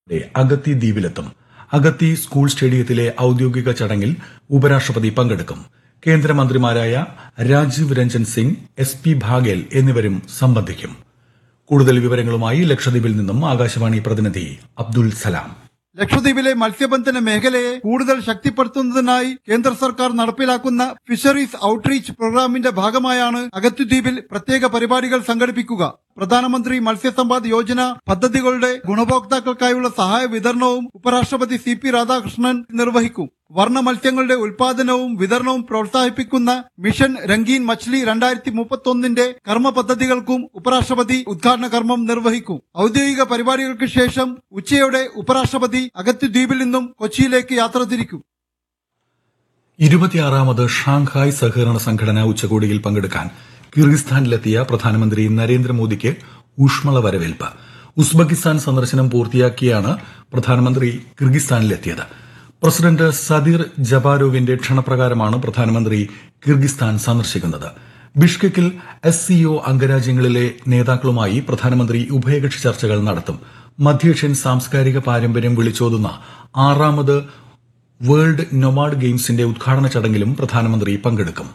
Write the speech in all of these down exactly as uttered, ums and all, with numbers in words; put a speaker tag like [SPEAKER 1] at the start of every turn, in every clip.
[SPEAKER 1] Agatti ദ്വീപിലെത്തും. Agatti school സ്റ്റേഡിയത്തിലെ ഔദ്യോഗിക ചടങ്ങിൽ ഉപരാഷ്ട്രപതി പങ്കെടുക്കും. കേന്ദ്രമന്ത്രിമാരായ രാജീവ് രഞ്ജൻ സിംഗ്, എസ് പി ഭാഗേൽ എന്നിവരും സംബന്ധിക്കും. കൂടുതൽ വിവരങ്ങളുമായി ലക്ഷദ്വീപിൽ നിന്നും ആകാശവാണി പ്രതിനിധി അബ്ദുൽ സലാം.
[SPEAKER 2] ലക്ഷദ്വീപിലെ മത്സ്യബന്ധന മേഖലയെ കൂടുതൽ ശക്തിപ്പെടുത്തുന്നതിനായി കേന്ദ്ര സർക്കാർ നടപ്പിലാക്കുന്ന ഫിഷറീസ് ഔട്ട്റീച്ച് പ്രോഗ്രാമിന്റെ ഭാഗമായാണ് അഗത്തി ദ്വീപിൽ പ്രത്യേക പരിപാടികൾ സംഘടിപ്പിക്കുക. പ്രധാനമന്ത്രി മത്സ്യസമ്പാദ് യോജന പദ്ധതികളുടെ ഗുണഭോക്താക്കൾക്കായുള്ള സഹായ വിതരണവും ഉപരാഷ്ട്രപതി സി പി രാധാകൃഷ്ണൻ നിർവഹിക്കും. വർണ്ണ മത്സ്യങ്ങളുടെ ഉൽപാദനവും വിതരണവും പ്രോത്സാഹിപ്പിക്കുന്ന മിഷൻ രംഗീൻ മച്ച്ലി രണ്ടായിരത്തി മുപ്പത്തി ഒന്നിന്റെ കർമ്മ പദ്ധതികൾക്കും ഉപരാഷ്ട്രപതി ഉദ്ഘാടന കർമ്മം നിർവഹിക്കും. ഔദ്യോഗിക പരിപാടികൾക്ക് ശേഷം ഉച്ചയോടെ ഉപരാഷ്ട്രപതി അഗത്തി ദ്വീപിൽ നിന്നും കൊച്ചിയിലേക്ക് യാത്ര തിരിക്കും.
[SPEAKER 1] ഇരുപത്തിയാറാമത് ഷാങ്ഹായ് സഹകരണ സംഘടന ഉച്ചകോടിയിൽ പങ്കെടുക്കാൻ കിർഗിസ്ഥാനിലെത്തിയ പ്രധാനമന്ത്രി നരേന്ദ്രമോദിക്ക് ഊഷ്മള വരവേൽപ്പ്. ഉസ്ബെക്കിസ്ഥാൻ സന്ദർശനം പൂർത്തിയാക്കിയാണ് പ്രധാനമന്ത്രി കിർഗിസ്ഥാനിലെത്തിയത്. പ്രസിഡന്റ് സദീർ ജബാരോവിന്റെ ക്ഷണപ്രകാരമാണ് പ്രധാനമന്ത്രി കിർഗിസ്ഥാൻ സന്ദർശിക്കുന്നത്. ബിഷ്കെക്കിൽ എസ് സിഒ അംഗരാജ്യങ്ങളിലെ നേതാക്കളുമായി പ്രധാനമന്ത്രി ഉഭയകക്ഷി ചർച്ചകൾ നടത്തും. മധ്യേഷ്യൻ സാംസ്കാരിക പാരമ്പര്യം വിളിച്ചോതുന്ന ആറാമത് വേൾഡ് നൊമാഡ് ഗെയിംസിന്റെ ഉദ്ഘാടന ചടങ്ങിലും പ്രധാനമന്ത്രി പങ്കെടുക്കും.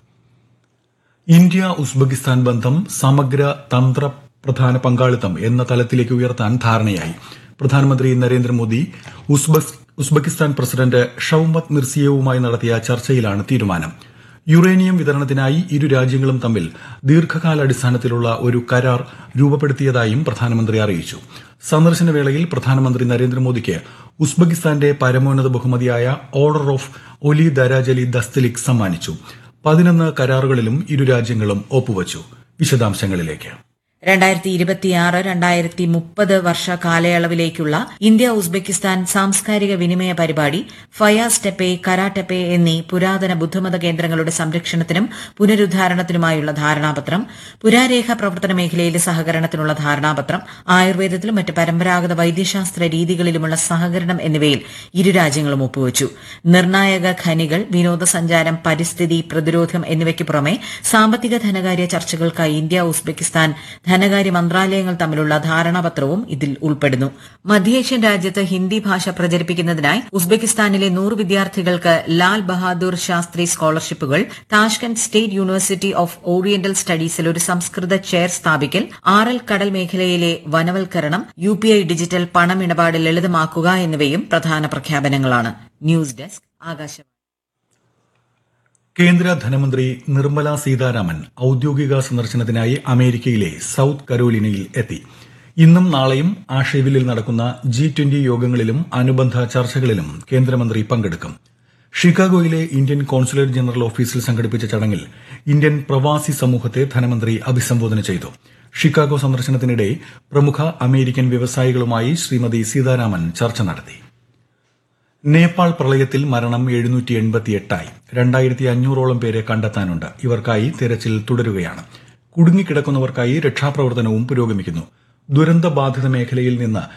[SPEAKER 1] ഇന്ത്യ ഉസ്ബെക്കിസ്ഥാൻ ബന്ധം സമഗ്ര തന്ത്ര പ്രധാന പങ്കാളിത്തം എന്ന തലത്തിലേക്ക് ഉയർത്താൻ ധാരണയായി. പ്രധാനമന്ത്രി നരേന്ദ്രമോദി ഉസ്ബെക്കിസ്ഥാൻ പ്രസിഡന്റ് ഷൌമത്ത് മിർസിയേവുമായി നടത്തിയ ചർച്ചയിലാണ് തീരുമാനം. യുറേനിയം വിതരണത്തിനായി ഇരു രാജ്യങ്ങളും തമ്മിൽ ദീർഘകാലാടിസ്ഥാനത്തിലുള്ള ഒരു കരാർ രൂപപ്പെടുത്തിയതായും പ്രധാനമന്ത്രി അറിയിച്ചു. സന്ദർശനവേളയിൽ പ്രധാനമന്ത്രി നരേന്ദ്രമോദിക്ക് ഉസ്ബെക്കിസ്ഥാന്റെ പരമോന്നത ബഹുമതിയായ ഓർഡർ ഓഫ് ഒലി ദരാജലി ദസ്തലിക് സമ്മാനിച്ചു. പതിനൊന്ന് കരാറുകളിലും ഇരു രാജ്യങ്ങളും ഒപ്പുവച്ചു. വിശദാംശങ്ങളിലേക്ക്.
[SPEAKER 3] രണ്ടായിരത്തി ഇരുപത്തിയാറ് രണ്ടായിരത്തി മുപ്പത് വർഷ കാലയളവിലേക്കുള്ള ഇന്ത്യ ഉസ്ബെക്കിസ്ഥാൻ സാംസ്കാരിക വിനിമയ പരിപാടി ഫയാസ് ടെപ്പെ, കരാടെപ്പെ എന്നീ പുരാതന ബുദ്ധമത കേന്ദ്രങ്ങളുടെ സംരക്ഷണത്തിനും പുനരുദ്ധാരണത്തിനുമായുള്ള ധാരണാപത്രം, പുരാരേഖ പ്രവർത്തന മേഖലയിലെ സഹകരണത്തിനുള്ള ധാരണാപത്രം, ആയുർവേദത്തിലും മറ്റ് പരമ്പരാഗത വൈദ്യശാസ്ത്ര രീതികളിലുമുള്ള സഹകരണം എന്നിവയിൽ ഇരു രാജ്യങ്ങളും ഒപ്പുവച്ചു. നിർണായക ഖനികൾ, വിനോദസഞ്ചാരം, പരിസ്ഥിതി, പ്രതിരോധം എന്നിവയ്ക്ക് പുറമെ സാമ്പത്തിക ധനകാര്യ ചർച്ചകൾക്കായി ഇന്ത്യ ഉസ്ബെക്കിസ്ഥാൻ ധനകാര്യ മന്ത്രാലയങ്ങൾ തമ്മിലുള്ള ധാരണാപത്രവും ഇതിൽ ഉൾപ്പെടുന്നു. മധ്യേഷ്യൻ രാജ്യത്ത് ഹിന്ദി ഭാഷ പ്രചരിപ്പിക്കുന്നതിനായി ഉസ്ബെക്കിസ്ഥാനിലെ നൂറ് വിദ്യാർത്ഥികൾക്ക് ലാൽ ബഹാദൂർ ശാസ്ത്രി സ്കോളർഷിപ്പുകൾ, Tashkent state university of oriental സ്റ്റഡീസിൽ ഒരു സംസ്കൃത ചെയർ സ്ഥാപിക്കൽ, ആറൽ കടൽ മേഖലയിലെ വനവൽക്കരണം, യു പി ഐ ഡിജിറ്റൽ പണമിടപാട് ലളിതമാക്കുക എന്നിവയും പ്രധാന പ്രഖ്യാപനങ്ങളാണ്. News desk, Akashvani.
[SPEAKER 1] കേന്ദ്ര ധനമന്ത്രി നിർമ്മല സീതാരാമൻ ഔദ്യോഗിക സന്ദർശനത്തിനായി അമേരിക്കയിലെ സൌത്ത് കരോലിനയിൽ എത്തി. ഇന്നും നാളെയും ആഷേവില്ലിൽ നടക്കുന്ന ജി ട്വന്റി യോഗങ്ങളിലും അനുബന്ധ ചർച്ചകളിലും കേന്ദ്രമന്ത്രി പങ്കെടുക്കും. ഷിക്കാഗോയിലെ ഇന്ത്യൻ കോൺസുലേറ്റ് ജനറൽ ഓഫീസിൽ സംഘടിപ്പിച്ച ചടങ്ങിൽ ഇന്ത്യൻ പ്രവാസി സമൂഹത്തെ ധനമന്ത്രി അഭിസംബോധന ചെയ്തു. ഷിക്കാഗോ സന്ദർശനത്തിനിടെ പ്രമുഖ അമേരിക്കൻ വ്യവസായികളുമായി ശ്രീമതി സീതാരാമൻ ചർച്ച നടത്തി. നേപ്പാൾ പ്രളയത്തിൽ മരണം എഴുന്നൂറ്റി എൺപത്തിയെട്ടായി. രണ്ടായിരത്തി അഞ്ഞൂറോളം പേരെ കണ്ടെത്താനുണ്ട്. ഇവർക്കായി തെരച്ചിൽ തുടരുകയാണ്. കുടുങ്ങിക്കിടക്കുന്നവർക്കായി രക്ഷാപ്രവർത്തനവും പുരോഗമിക്കുന്നു. ദുരന്തബാധിത മേഖലയിൽ നിന്ന്